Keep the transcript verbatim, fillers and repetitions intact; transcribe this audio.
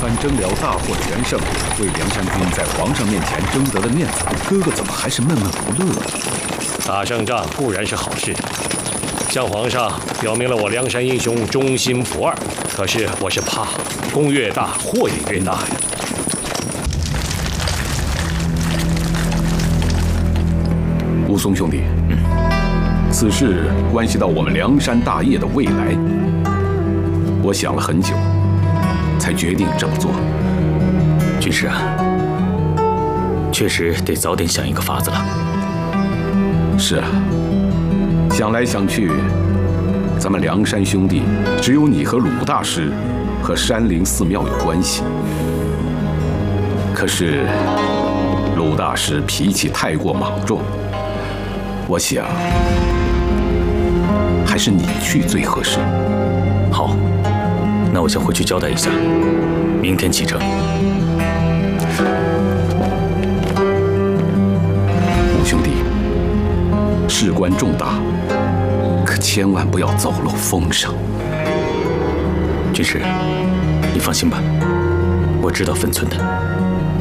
番征辽大获的元胜，为梁山军在皇上面前争得了面子，哥哥怎么还是闷闷不乐呢？ 打胜仗固然是好事，向皇上表明了我梁山英雄忠心不二。可是我是怕功越大，祸也越大呀。 武松兄弟，嗯，此事关系到我们梁山大业的未来，我想了很久，才决定这么做。 军师啊，确实得早点想一个法子了。 是啊，想来想去，咱们梁山兄弟只有你和鲁大师和山林寺庙有关系。可是鲁大师脾气太过莽撞，我想还是你去最合适。 好，那我先回去交代一下，明天启程。 五兄弟，事关重大，可千万不要走漏风声。 军师，你放心吧，我知道分寸的。